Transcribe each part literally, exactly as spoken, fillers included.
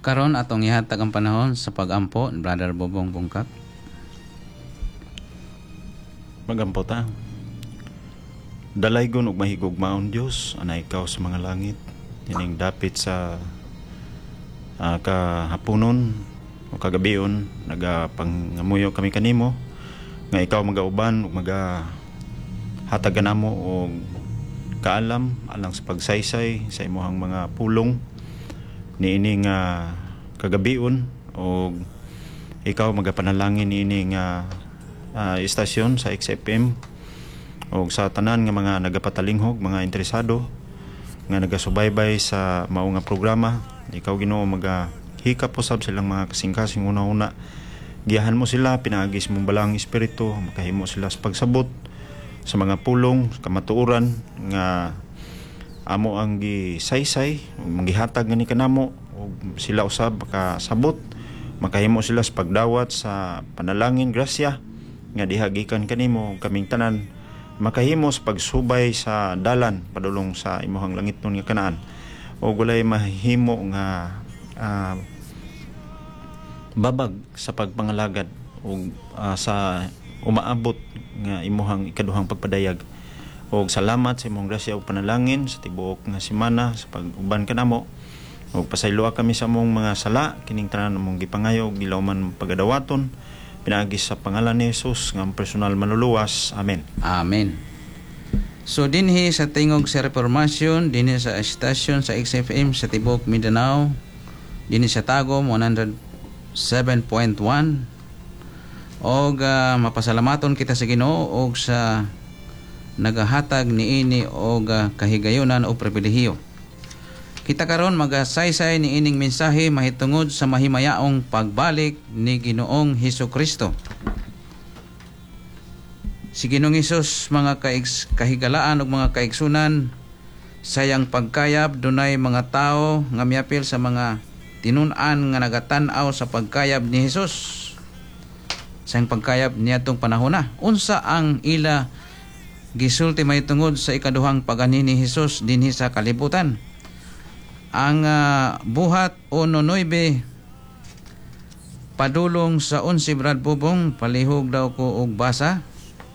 Karon atong ihatag ang panahon sa pag-ampo, Brother Bobong Bungkak. Magampo ta. Dalaygon ug mahigugmaon Dios ana ikaw sa mga langit. Ining dapit sa uh, kahaponon o kagabion nagapangamuyo kami kanimo nga ikaw magauban ug maga hatagan namo og kaalam alang sa pagsaysay sa imong mga pulong niining uh, kagabion o ikaw magapanalangin niining uh, uh, istasyon sa X F M o sa tanan nga mga nagapatalinghog, mga interesado nga nagasubaybay sa mao nga programa. Ikaw Ginoo magahikap usab silang mga kasing-kasing una-una, giyahan mo sila, pinaagis mong balang espiritu, makahimo sila sa pagsabot sa mga pulong, kamatuoran nga amo ang gisaysay, magihatag nga ni kanamo ug sila usab makasabot, makahimo sila sa pagdawat sa panalangin, grasya nga dihagikan kanimo kaming tanan, makahimo sa pagsubay sa dalan padulong sa imong langitnon nga kanaan o walay mahimo nga uh, babag sa pagpangalagad ug uh, sa umaabot nga imuhang ikaduhang pagpadayag. Og salamat sa imong grasya ug panalangin sa tibuok nga semana sa pag-uban kanamo. Og pasayloa kami sa among mga sala kining tanan among gipangayo ug gilawman pagadawaton pinaagi sa pangalan ni Jesus nga personal manluluwas. Amen. Amen. So dinhi sa tingog sa Reformasyon, dinhi sa estasyon sa X F M sa tibuok Mindanao, dinhi sa Tagum one oh seven point one. Og uh, mapasalamaton kita sa Ginoo og sa nagahatag niini og uh, kahigayunan o pribilehiyo. Kita karon magasaysay niining mensahe mahitungod sa mahimayaong pagbalik ni Ginoong Hesukristo. Si Ginoong Hesus mga kaigs, kahigalaan ug mga kaigsunan sayang pagkayab dunay mga tao nga miapil sa mga tinun-an nga nagatan-aw sa pagkayab ni Hesus. Sayang pagkayab niadtong panahon na. Unsa ang ila gisulti mahitungod sa ikaduhang pag-anhi ni Hesus dinhi sa kalibutan? Ang uh, buhat o nonoybe padulong sa unsi Brad Bubong, palihog daw ko og basa.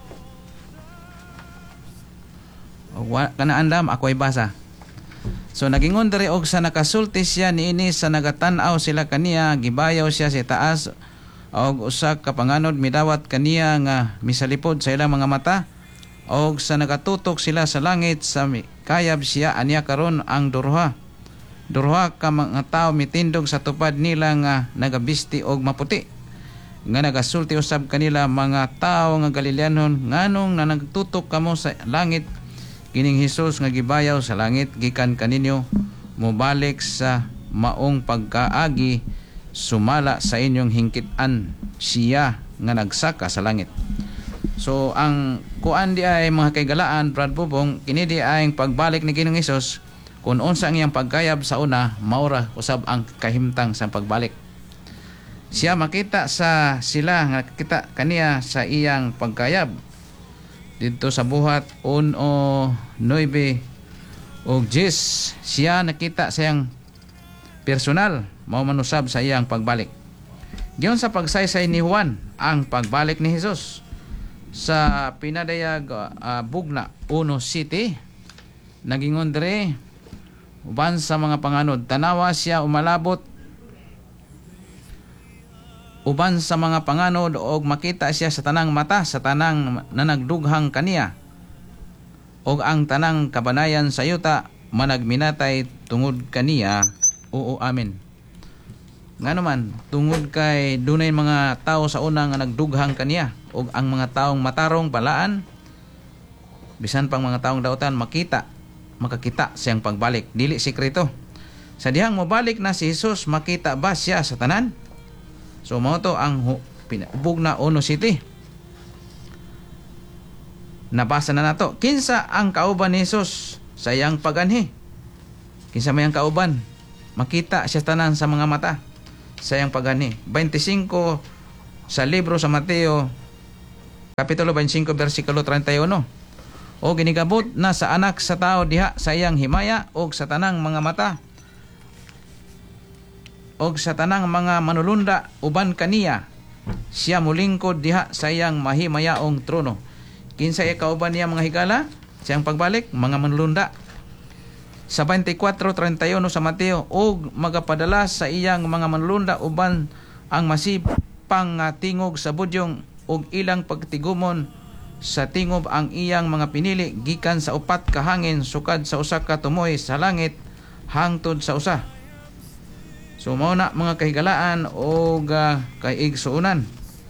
O kana andam ako'y basa. So nagingon diri og sa nakasulti siya niini sa nagatan-aw sila kaniya, gibayaw siya sa taas og usa ka panganod midawat kaniya nga misalipod sa ilang mga mata. Og sa nakatutok sila sa langit sa kayab siya aniya karon ang duruha. Duruha ka mga tao mitindog sa tupad nila nga nagabisti og maputi. Nga nagasulti usab kanila mga tao nga Galileanon, nganong na nagtutok kamo sa langit kining Hesus nga gibayaw sa langit gikan kaninyo mobalik sa maong pagkaagi sumala sa inyong hingkit-an siya nga nagsaka sa langit. So ang kuan di ay mga kaigalaan Brad Bubong, kini di ay pagbalik ni Ginoong Hesus kung unsa ang iyang pagkayab sa una maura usab ang kahimtang sa pagbalik. Siya makita sa sila nga kita kaniya sa iyang pagkayab dito sa buhat one nine og ten siya nakita sa iyang personal mao manusab sa iyang pagbalik. Giyon sa pagsaysay ni Juan ang pagbalik ni Hesus sa pinadayag uh, Bugna one City nagingon diri uban sa mga panganod tanawa siya umalabot uban sa mga panganod og makita siya sa tanang mata sa tanang nanagdughang kaniya og ang tanang kabanayan sa yuta managminatay tungod kaniya. Oo, amen. Ngano man tungod kay dunay mga tao sa una nga nagdughang kaniya og ang mga taong matarong balaan bisan pang mga taong dautan makita makakita siyang pagbalik, dili sikreto. Sa dihang mobalik na si Hesus, makita ba siya sa tanan? So mao to ang Bugna one City. Nabasa na nato. Kinsa ang kauban ni Hesus sa iyang paganhi? Kinsa may ang kauban? Makita siya tanan sa mga mata sa iyang paganhi. twenty-five sa libro sa Mateo kapitulo twenty-five versikulo thirty-one. O ginigabot na sa anak sa tao diha sa iyang himaya o sa tanang mga mata og sa tanang mga manulunda uban kaniya, siya mulingkod diha sa iyang mahimayaong trono. Kinsa iya kauban niya mga higala? Siyang pagbalik, mga manulunda. Sa twenty-four thirty-one sa Mateo, og magapadala sa iyang mga manulunda uban ang masipang nga tingog sa budyong og ilang pagtigumon sa tingob ang iyang mga pinili gikan sa upat ka hangin sukad sa usa ka tumoy sa langit hangtod sa usa. So mao na mga kahigalaan o uh, kaigsuunan.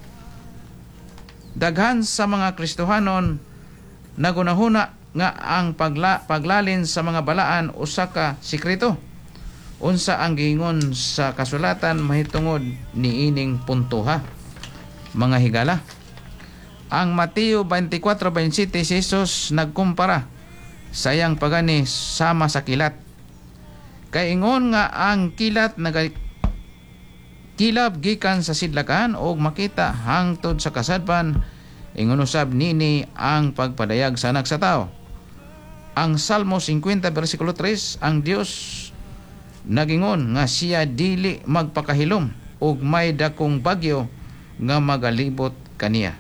Daghan sa mga Kristohanon nagunahuna nga ang pagla, paglalin sa mga balaan usa ka sikreto. Unsa ang giingon sa kasulatan mahitungod niining punto ha, mga higala. Ang Mateo twenty-four twenty-seven si Jesus nagkumpara sa iyang pagani sama sa kilat. Kay ingon nga ang kilat naga kilab gikan sa sidlakan o makita hangtod sa kasadpan, ingon usab nini ang pagpadayag sa anak sa tao. Ang Salmo fifty versikulo three, ang Dios nagingon nga siya dili magpakahilom ug may dakong bagyo nga magalibot kaniya.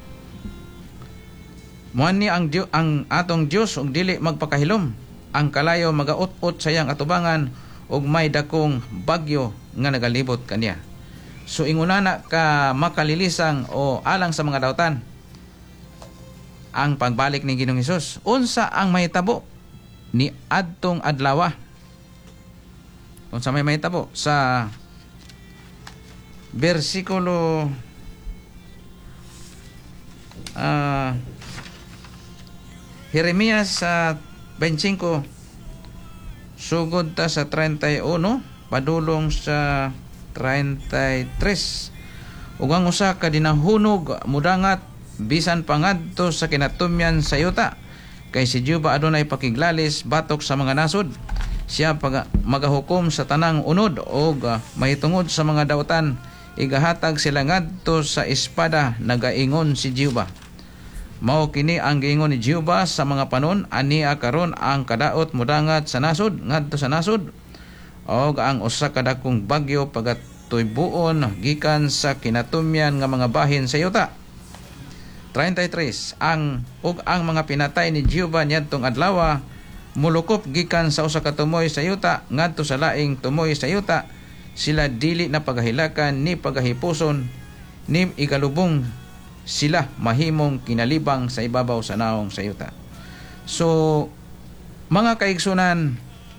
Muani ang Diyo, ang atong Dios ug dili magpakahilom, ang kalayo magaut-ut sa iyang atubangan ug may dakong bagyo nga nagalibot kaniya. So ingunana ka makalilisang o alang sa mga dautan ang pagbalik ni Ginoong Hesus. Unsa ang mahitabo ni adtong adlaw? Unsa may mahitabo sa bersikulo uh, Jeremias sa twenty-five sugod ta sa thirty-one padulong sa thirty-three. Ug ang usa ka dinahunog mudangat bisan pangadto sa kinatumyan sa yuta, kay si Jehova adunay pakiglalis batok sa mga nasod. Siya pag magahukom sa tanang unod og uh, mahitungod sa mga dautan, igahatag sila ngadto sa espada, nagaingon si Jehova. Mao kini ang giingon ni Jehova sa mga panon ania karon ang kadaot mudangat sa nasod ngadto sa nasod, og ang usa ka dakong bagyo pagatuybuon gikan sa kinatumyan nga mga bahin sa yuta. thirty-three ang ug ang mga pinatay ni Jehova niadtong adlaw mulukop gikan sa usa ka tumoy sa yuta ngadto sa laing tumoy sa yuta, sila dili na pagahilakan ni pagahipuson ni igalubong, sila mahimong kinalibang sa ibabaw sa naong sa yuta. So mga kaigsunan,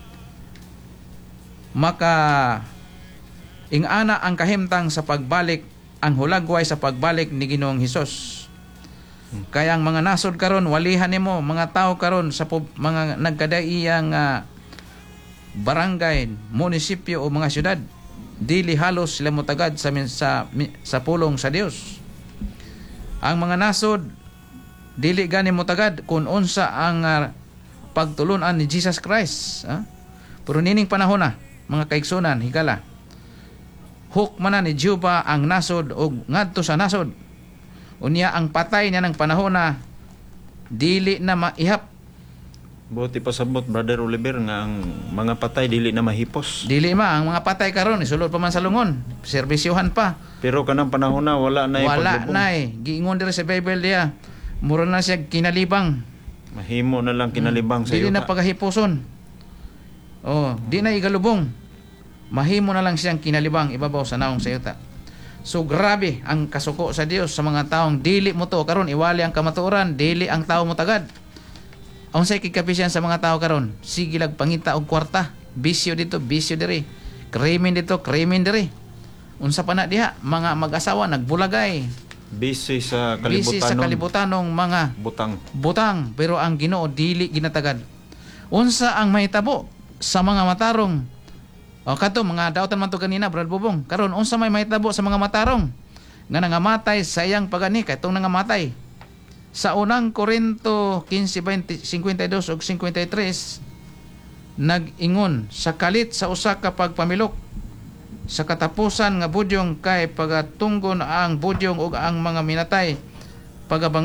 maka ingana ang kahimtang sa pagbalik, ang hulagway sa pagbalik ni Ginoong Hesus. Kaya ang mga nasod karon walihan nimo, mga tao karon sa pub, mga nagkadaiyang uh, barangay, munisipyo o mga syudad, dili halos sila motagad sa sa sa pulong sa Dios. Ang mga nasod dili gani motagad kun unsa ang uh, pagtulunan ni Jesus Christ, ha? Pero nining panahon na mga kaigsunan higala, hukman na ni Jehova ang nasod og ngadto sa nasod. Unya ang patay niya ng panahon na dili na maihap. Buti pasabot Brother Oliver nga ang mga patay dili na mahipos. Dili ma ang mga patay karon isulod pa man sa lungon, serbisyohan pa. Pero kanang panahon na wala na wala na eh. Giingon diri sa Bible diya, mura na siya kinalibang. Mahimo na lang kinalibang hmm. sa Dili yuta. na pagahiposon. Oh, di na igalubong. Mahimo na lang siyang kinalibang ibabaw sa naong sa yuta. So grabe ang kasuko sa Dios sa mga taong dili mo to karon, iwali ang kamatuoran, dili ang tao mo tagad. Unsay kikapisyan sa mga tao karon? Sige lag pangita og kwarta, bisyo dito, bisyo diri, krimen dito, krimen diri. Unsa pa na diha, mga mag-asawa nagbulagay, busy sa kalibutan, busy sa kalibutanong mga butang. Butang, pero ang Ginoo dili ginatagad. Unsa ang mahitabo sa mga matarong? O kato mga dautan man to kanina, Brad Bubong. Karon unsa may mahitabo sa mga matarong nga nangamatay sa iyang pagani kay tong nangamatay? Sa unang Korinto fifteen, twenty, fifty-two ug fifty-three nag-ingon sa kalit sa usa ka pagpamilok sa katapusan nga budyong kay pagatunggon ang budyong ug ang mga minatay pagabang